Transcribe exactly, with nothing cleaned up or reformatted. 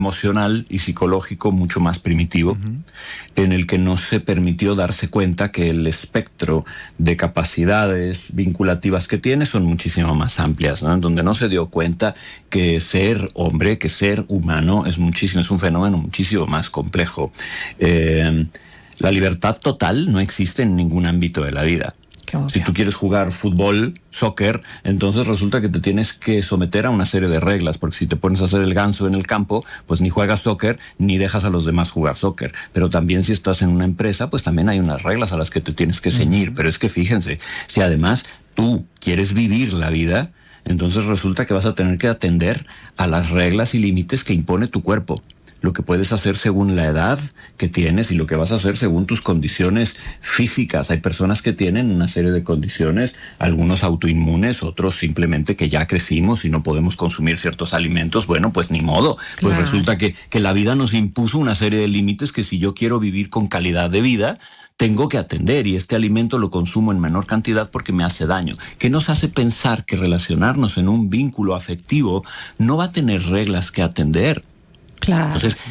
emocional y psicológico mucho más primitivo, uh-huh. en el que no se permitió darse cuenta que el espectro de capacidades vinculativas que tiene son muchísimo más amplias, ¿no? En donde no se dio cuenta que ser hombre, que ser humano es muchísimo, es un fenómeno muchísimo más complejo. Eh, la libertad total no existe en ningún ámbito de la vida. Si tú quieres jugar fútbol, soccer, entonces resulta que te tienes que someter a una serie de reglas, porque si te pones a hacer el ganso en el campo, pues ni juegas soccer, ni dejas a los demás jugar soccer. Pero también si estás en una empresa, pues también hay unas reglas a las que te tienes que ceñir. Uh-huh. Pero es que fíjense, si además tú quieres vivir la vida, entonces resulta que vas a tener que atender a las reglas y límites que impone tu cuerpo. Lo que puedes hacer según la edad que tienes y lo que vas a hacer según tus condiciones físicas. Hay personas que tienen una serie de condiciones, algunos autoinmunes, otros simplemente que ya crecimos y no podemos consumir ciertos alimentos. Bueno, pues ni modo. Pues claro. Resulta que, que la vida nos impuso una serie de límites que si yo quiero vivir con calidad de vida, tengo que atender, y este alimento lo consumo en menor cantidad porque me hace daño. ¿Qué nos hace pensar que relacionarnos en un vínculo afectivo no va a tener reglas que atender? Claro. Entonces,